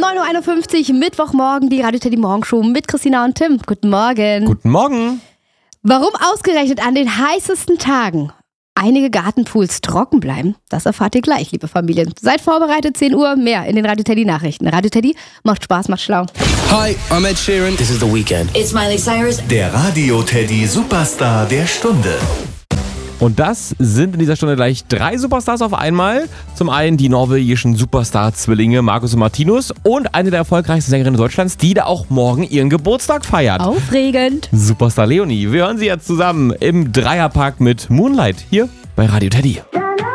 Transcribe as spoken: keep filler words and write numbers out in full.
neun Uhr einundfünfzig, Mittwochmorgen, die Radio Teddy Morgenshow mit Christina und Tim. Guten Morgen. Guten Morgen. Warum ausgerechnet an den heißesten Tagen einige Gartenpools trocken bleiben, das erfahrt ihr gleich, liebe Familien. Seid vorbereitet, zehn Uhr, mehr in den Radio Teddy Nachrichten. Radio Teddy macht Spaß, macht schlau. Hi, I'm Ed Sheeran. This is The Weeknd. It's Miley Cyrus. Der Radio Teddy Superstar der Stunde. Und das sind in dieser Stunde gleich drei Superstars auf einmal. Zum einen die norwegischen Superstar-Zwillinge Markus und Martinus und eine der erfolgreichsten Sängerinnen Deutschlands, die da auch morgen ihren Geburtstag feiert. Aufregend. Superstar Leonie. Wir hören sie jetzt zusammen im Dreierpack mit Moonlight hier bei Radio Teddy. La, la.